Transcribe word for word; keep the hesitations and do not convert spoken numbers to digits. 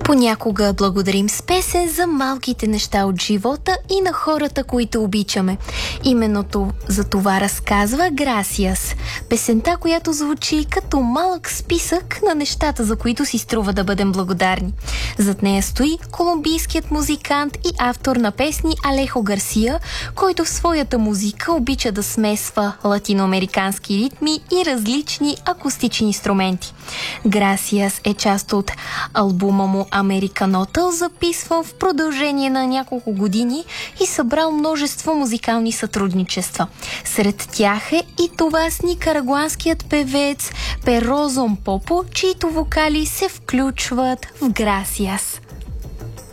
Понякога благодарим с песен за малките неща от живота и на хората, които обичаме. Именно за това разказва Gracias, песента, която звучи като малък списък на нещата, за които си струва да бъдем благодарни. Зад нея стои колумбийският музикант и автор на песни Алехо Гарсия, който в своята музика обича да смесва латиноамерикански ритми и различни акустични инструменти. Gracias е част от албума му Американота, записван в продължение на няколко години и събрал множество музикални сътрудничества. Сред тях е и това с никарагуанският певец Перо Зомпопо, чието вокали се включват в Gracias.